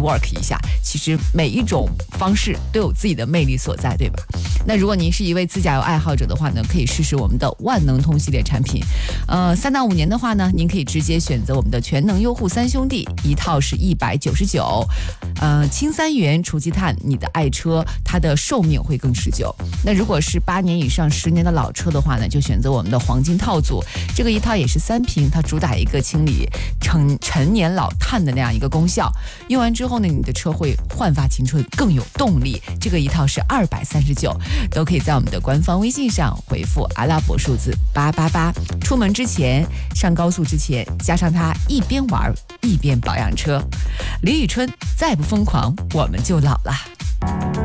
work 一下。其实每一种方式都有自己的魅力所在，对吧？那如果您是一位自驾游爱好者的话呢，可以试试我们的万能通系列产品。3到5年的话呢，您可以直接选择我们的全能优护三兄弟，一套是199，轻3元除积碳，你的爱车它的寿命会更持久。那如果是8年以上10年的老车的话呢，就选择我们的黄金套组，这个一套也是3瓶，它主打一个清理陈年老碳的那样一个功效，用完之后呢，你的车会焕发青春，更有动力。这个一套是239，都可以在我们的官方微信上回复阿拉伯数字888，出门之前上高速之前加上它，一边玩一边保养车。李宇春再不疯狂我们就老了。